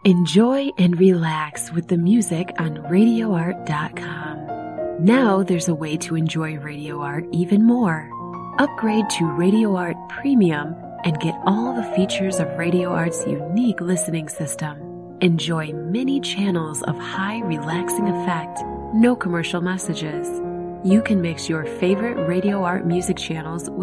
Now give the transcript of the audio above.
Enjoy and relax with the music on RadioArt.com. Now there's a way to enjoy Radio Art even more. Upgrade to Radio Art Premium and get all the features of Radio Art's unique listening system. Enjoy many channels of high relaxing effect, no commercial messages. You can mix your favorite Radio Art music channels